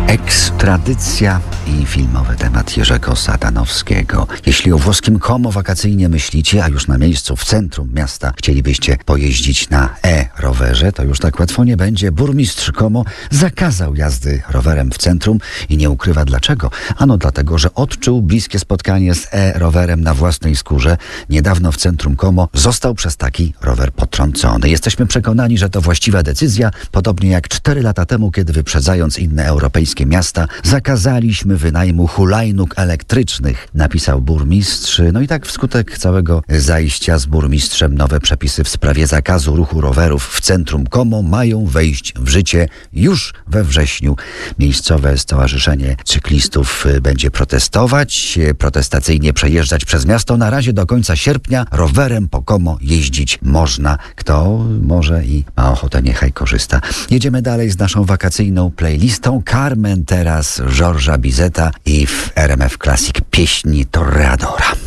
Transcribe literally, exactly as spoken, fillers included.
Ekstradycja i filmowy temat Jerzego Satanowskiego. Jeśli o włoskim Como wakacyjnie myślicie, a już na miejscu w centrum miasta chcielibyście pojeździć na e-rowerze, to już tak łatwo nie będzie. Burmistrz Como zakazał jazdy rowerem w centrum i nie ukrywa dlaczego. Ano dlatego, że odczuł bliskie spotkanie z e-rowerem na własnej skórze. Niedawno w centrum Como został przez taki rower potrącony. Jesteśmy przekonani, że to właściwa decyzja, podobnie jak cztery lata temu, kiedy wyprzedzając inne europejskie miasta, zakazaliśmy wynajmu hulajnóg elektrycznych, napisał burmistrz. No i tak wskutek całego zajścia z burmistrzem nowe przepisy w sprawie zakazu ruchu rowerów w centrum Como mają wejść w życie już we wrześniu. Miejscowe stowarzyszenie cyklistów będzie protestować, protestacyjnie przejeżdżać przez miasto. Na razie do końca sierpnia rowerem po Como jeździć można. Kto może i ma ochotę, niechaj korzysta. Jedziemy dalej z naszą wakacyjną playlistą. Carmen teraz, Georgesa Bizeta i w R M F Classic pieśni Toreadora.